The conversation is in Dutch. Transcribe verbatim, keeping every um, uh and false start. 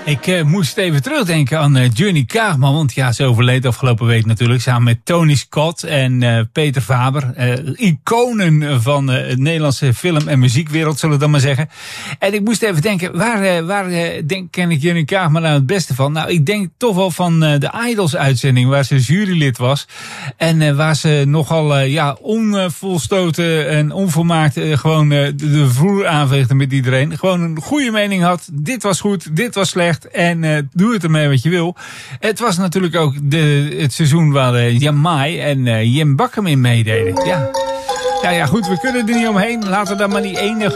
Ik uh, moest even terugdenken aan uh, Johnny Kaagman, want ja, ze overleed afgelopen week natuurlijk, samen met Tony Scott en uh, Peter Faber. Uh, iconen van uh, het Nederlandse film- en muziekwereld, zullen we dan maar zeggen. En ik moest even denken, waar, uh, waar uh, denk, ken ik Johnny Kaagman nou het beste van? Nou, ik denk toch wel van uh, de Idols-uitzending, waar ze jurylid was. En uh, waar ze nogal uh, ja, onvolstoten en onvolmaakt uh, gewoon uh, de, de vloer aanveegde met iedereen. Gewoon een goede mening had. Dit was goed, dit was slecht. En uh, doe het ermee wat je wil. Het was natuurlijk ook de, het seizoen waar uh, Jamai en uh, Jim Bakker in meededen. Ja. Ja, ja, goed, we kunnen er niet omheen. Laten we daar maar die ene